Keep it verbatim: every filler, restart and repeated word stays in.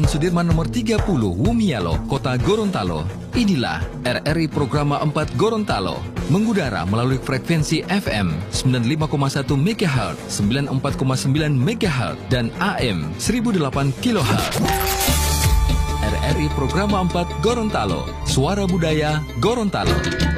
Sudirman nomor tiga puluh Wumialo, Kota Gorontalo. Inilah R R I Programa empat Gorontalo, mengudara melalui frekuensi F M sembilan puluh lima koma satu megahertz, sembilan puluh empat koma sembilan megahertz, dan A M seribu delapan kilohertz. R R I Programa empat Gorontalo, suara budaya Gorontalo.